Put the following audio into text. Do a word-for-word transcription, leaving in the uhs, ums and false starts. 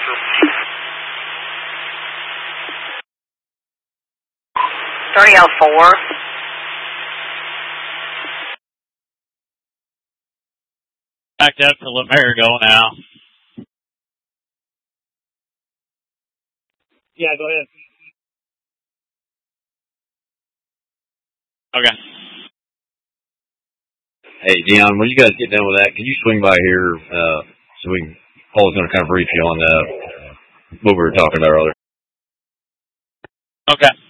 three oh four. Backed up to Lamerigo now. Yeah, go ahead. Okay. Hey, Dion, when you guys get done with that, can you swing by here uh, so we can, Paul's going to kind of brief you on uh, what we were talking about earlier. Okay.